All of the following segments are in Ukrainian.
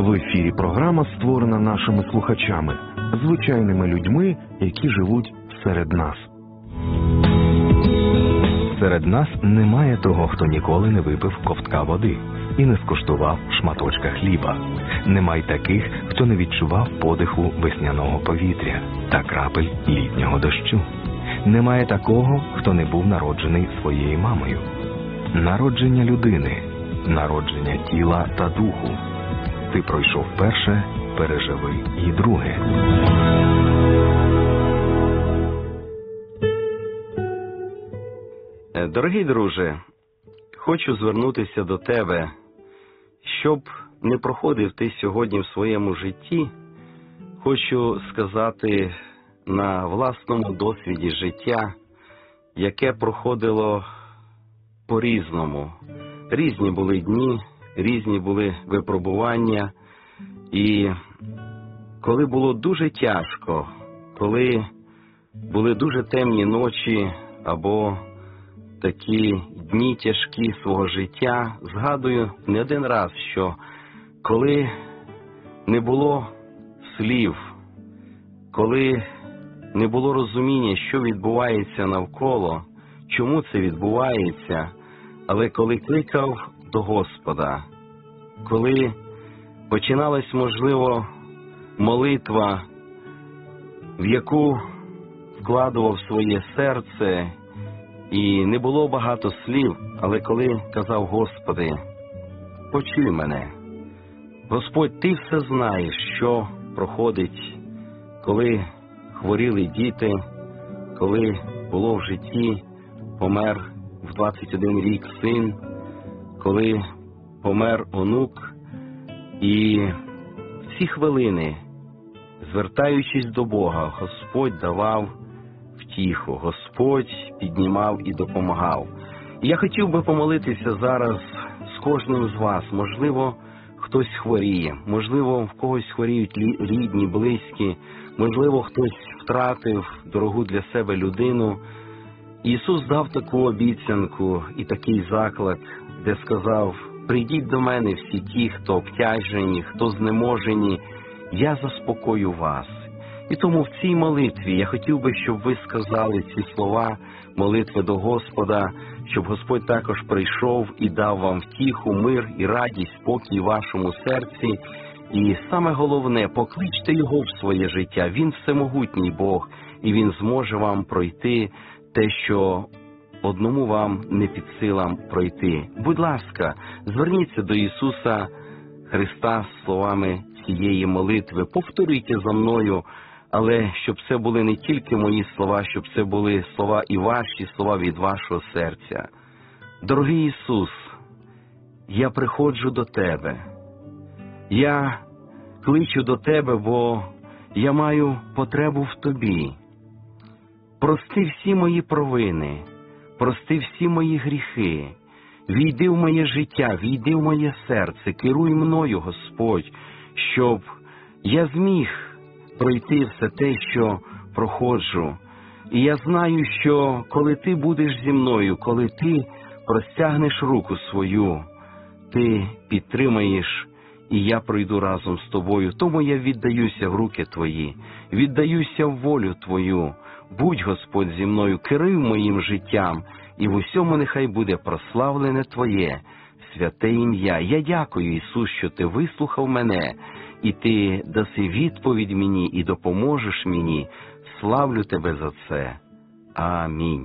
В ефірі програма створена нашими слухачами, звичайними людьми, які живуть серед нас. Серед нас немає того, хто ніколи не випив ковтка води і не скуштував шматочка хліба. Немає таких, хто не відчував подиху весняного повітря та крапель літнього дощу. Немає такого, хто не був народжений своєю мамою. Народження людини, народження тіла та духу. Ти пройшов перше, переживи і друге. Дорогий друже, хочу звернутися до тебе, щоб не проходив ти сьогодні в своєму житті. Хочу сказати на власному досвіді життя, яке проходило по-різному. Різні були дні, різні були випробування. І коли було дуже тяжко, коли були дуже темні ночі або такі дні тяжкі свого життя, згадую не один раз, що коли не було слів, коли не було розуміння, що відбувається навколо, чому це відбувається, але коли кликав до Господа, коли починалась, можливо, молитва, в яку вкладував своє серце, і не було багато слів, але коли казав: Господи, почуй мене. Господь, Ти все знаєш, що проходить, коли хворіли діти, коли було в житті, помер в 21 рік син, коли помер онук. І в ці хвилини, звертаючись до Бога, Господь давав втіху, Господь піднімав і допомагав. І я хотів би помолитися зараз з кожним з вас. Можливо, хтось хворіє, можливо, в когось хворіють рідні, близькі, можливо, хтось втратив дорогу для себе людину. Ісус дав таку обіцянку і такий заклик, де сказав: прийдіть до мене всі ті, хто обтяжені, хто знеможені, я заспокою вас. І тому в цій молитві я хотів би, щоб ви сказали ці слова молитви до Господа, щоб Господь також прийшов і дав вам втіху, мир і радість, спокій в вашому серці. І саме головне, покличте Його в своє життя. Він всемогутній Бог, і Він зможе вам пройти те, що одному вам не під силам пройти. Будь ласка, зверніться до Ісуса Христа з словами цієї молитви. Повторюйте за мною, але щоб це були не тільки мої слова, щоб це були слова і ваші, слова від вашого серця. Дорогий Ісус, я приходжу до Тебе. Я кличу до Тебе, бо я маю потребу в Тобі. Прости всі мої провини, прости всі мої гріхи. Війди в моє життя, війди в моє серце, керуй мною, Господь, щоб я зміг пройти все те, що проходжу. І я знаю, що коли Ти будеш зі мною, коли Ти простягнеш руку свою, Ти підтримаєш, і я пройду разом з Тобою. Тому я віддаюся в руки Твої, віддаюся в волю Твою. Будь, Господь, зі мною, керуй моїм життям, і в усьому нехай буде прославлене Твоє святе ім'я. Я дякую, Ісус, що Ти вислухав мене, і Ти даси відповідь мені і допоможеш мені. Славлю Тебе за це. Амінь.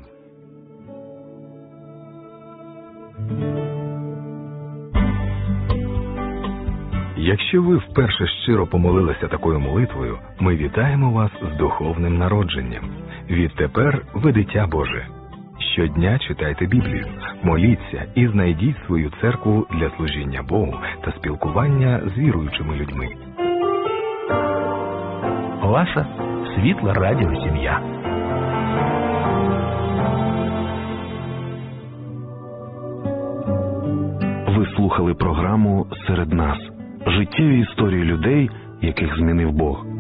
Якщо ви вперше щиро помолилися такою молитвою, ми вітаємо вас з духовним народженням. Відтепер ви дитя Боже. Щодня читайте Біблію, моліться і знайдіть свою церкву для служіння Богу та спілкування з віруючими людьми. Ваша світла радіосім'я. Ви слухали програму «Серед нас». Життєві історії людей, яких змінив Бог.